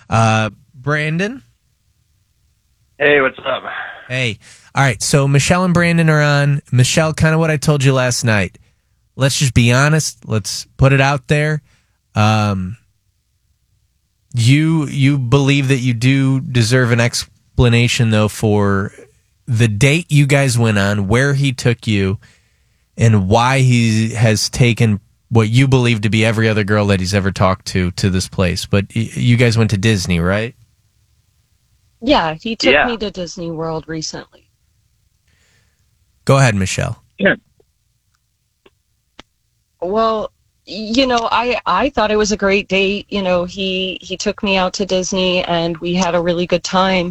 Brandon? Hey, what's up? Hey. All right, so Michelle and Brandon are on. Michelle, kind of what I told you last night. Let's just be honest. Let's put it out there. You believe that you do deserve an explanation, though, for the date you guys went on, where he took you, and why he has taken what you believe to be every other girl that he's ever talked to this place. But you guys went to Disney, right? Yeah, he took me to Disney World recently. Go ahead, Michelle. Yeah. Well, I thought it was a great date. He took me out to Disney and we had a really good time.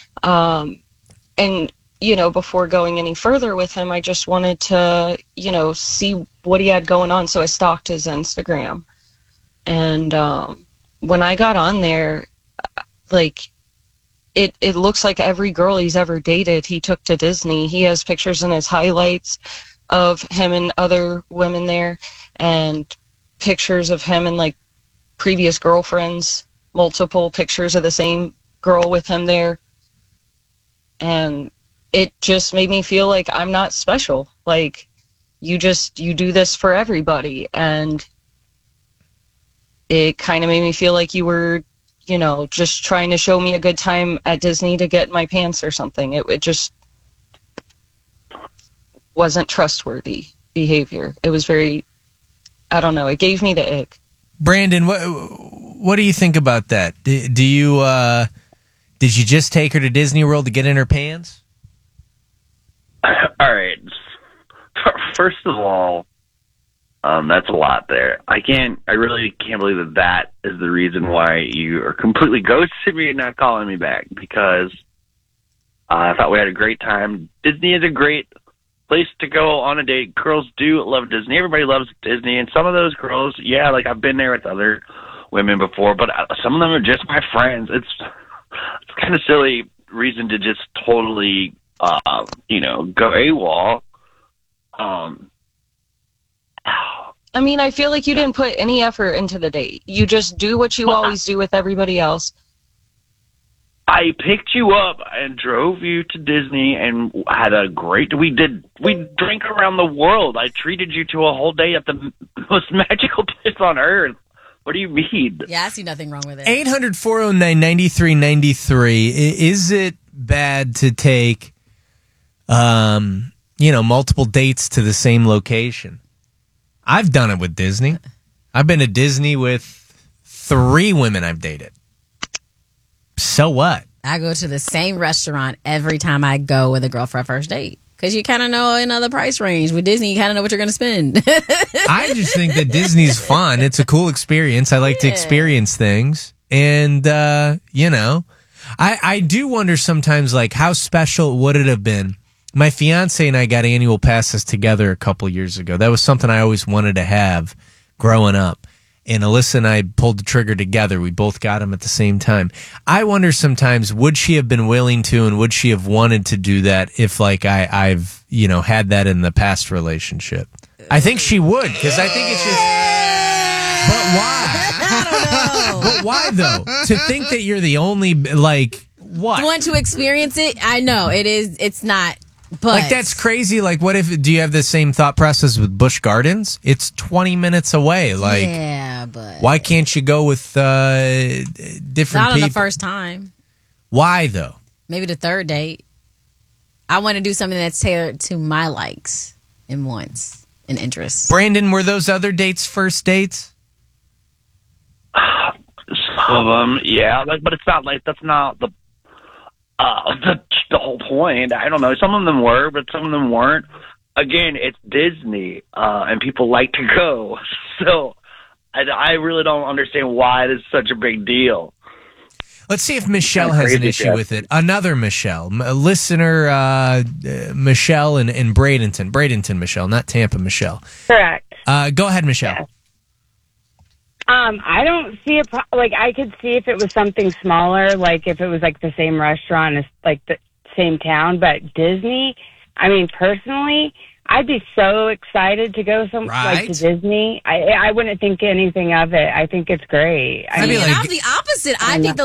And, before going any further with him, I just wanted to, see what he had going on. So I stalked his Instagram. And when I got on there, it looks like every girl he's ever dated, he took to Disney. He has pictures in his highlights of him and other women there, and pictures of him and previous girlfriends, multiple pictures of the same girl with him there. And it just made me feel like I'm not special. You do this for everybody. And it kind of made me feel like you were, just trying to show me a good time at Disney to get my pants or something. It just wasn't trustworthy behavior. It was very, I don't know, it gave me the ick. Brandon, what do you think about that? Did you just take her to Disney World to get in her pants? All right. First of all, that's a lot there. I really can't believe that is the reason why you are completely ghosting me and not calling me back, because I thought we had a great time. Disney is a great place to go on a date. Girls do love Disney. Everybody loves Disney, and some of those girls, I've been there with other women before, but some of them are just my friends. It's kind of silly reason to just totally, go AWOL. I mean, I feel like you didn't put any effort into the date. You just do what you always do with everybody else. I picked you up and drove you to Disney and had a great... We drank around the world. I treated you to a whole day at the most magical place on earth. What do you mean? Yeah, I see nothing wrong with it. 800-409-9393. Is it bad to take, multiple dates to the same location? I've done it with Disney. I've been to Disney with 3 women I've dated. So what? I go to the same restaurant every time I go with a girl for a first date. Because you kind of know the price range. With Disney, you kind of know what you're going to spend. I just think that Disney's fun. It's a cool experience. I like to experience things. And, I do wonder sometimes, how special would it have been? My fiance and I got annual passes together a couple years ago. That was something I always wanted to have growing up. And Alyssa and I pulled the trigger together. We both got them at the same time. I wonder sometimes, would she have been willing to, and would she have wanted to do that if I've had that in the past relationship? I think she would, because I think it's just... But why? I don't know. But why, though? To think that you're the only, what? Want to experience it? I know, it's not... But that's crazy. What if, do you have the same thought process with Busch Gardens? It's 20 minutes away. Yeah, but why can't you go with different people? Not on the first time. Why, though? Maybe the third date. I want to do something that's tailored to my likes and wants and interests. Brandon, were those other dates first dates? Some of them, yeah. But it's not that's not the whole point. I don't know. Some of them were, but some of them weren't. Again, it's Disney, and people like to go. So I really don't understand why it is such a big deal. Let's see if Michelle has an issue with it. Another Michelle, listener Michelle in Bradenton. Bradenton, Michelle, not Tampa, Michelle. Correct. Go ahead, Michelle. Yes. I don't see I could see if it was something smaller, if it was the same restaurant as the same town, but Disney, I mean, personally, I'd be so excited to go to Disney. I wouldn't think anything of it. I think it's great. I'm the opposite. I think